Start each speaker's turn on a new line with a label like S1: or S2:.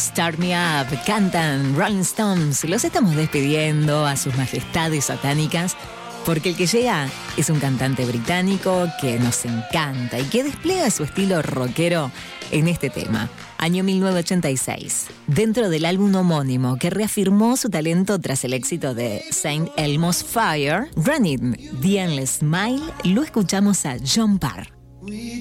S1: Start Me Up, cantan Rolling Stones. Los estamos despidiendo a sus majestades satánicas porque el que llega es un cantante británico que nos encanta y que despliega su estilo rockero en este tema. Año 1986, dentro del álbum homónimo que reafirmó su talento tras el éxito de St. Elmo's Fire, Running the Endless Mile, lo escuchamos a John Parr.
S2: We